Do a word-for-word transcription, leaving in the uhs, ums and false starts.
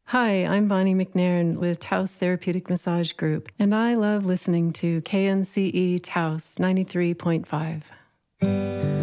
Hi, I'm Bonnie McNairn with Taos Therapeutic Massage Group, and I love listening to K N C E Taos ninety-three point five.